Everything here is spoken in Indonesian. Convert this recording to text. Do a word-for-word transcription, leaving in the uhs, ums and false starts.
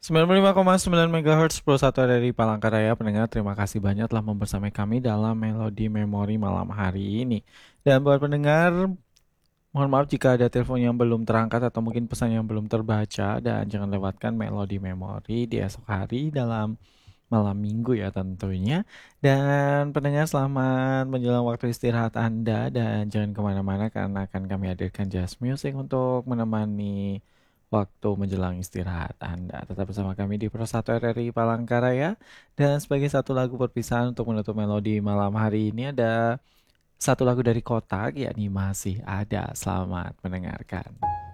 sembilan puluh lima koma sembilan MHz Pro satu dari Palangkaraya. Pendengar, terima kasih banyak telah membersamai kami dalam Melodi Memori malam hari ini. Dan buat pendengar, mohon maaf jika ada telepon yang belum terangkat atau mungkin pesan yang belum terbaca, dan jangan lewatkan Melodi Memori di esok hari dalam malam minggu ya tentunya. Dan pendengar, selamat menjelang waktu istirahat Anda dan jangan kemana-mana karena akan kami hadirkan jazz music untuk menemani waktu menjelang istirahat Anda. Tetap bersama kami di Pro satu R R I Palangkaraya. Dan sebagai satu lagu perpisahan untuk menutup melodi malam hari ini ada satu lagu dari Kotak, yakni Masih Ada. Selamat mendengarkan.